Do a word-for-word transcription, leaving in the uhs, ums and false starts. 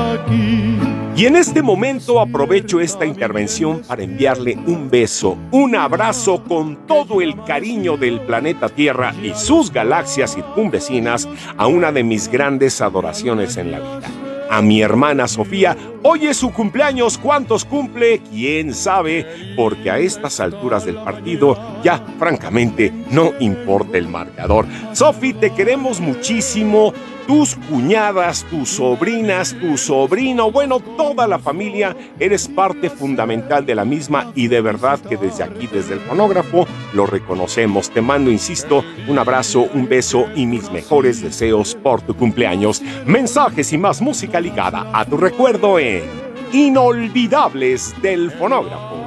aquí. Y en este momento aprovecho esta intervención para enviarle un beso, un abrazo con todo el cariño del planeta Tierra y sus galaxias circunvecinas a una de mis grandes adoraciones en la vida, a mi hermana Sofía. Hoy es su cumpleaños. ¿Cuántos cumple? ¿Quién sabe? Porque a estas alturas del partido ya, francamente, no importa el marcador. Sofi, te queremos muchísimo. Tus cuñadas, tus sobrinas, tu sobrino, bueno, toda la familia, eres parte fundamental de la misma y de verdad que desde aquí, desde el fonógrafo, lo reconocemos. Te mando, insisto, un abrazo, un beso y mis mejores deseos por tu cumpleaños. Mensajes y más música ligada a tu recuerdo en Inolvidables del Fonógrafo.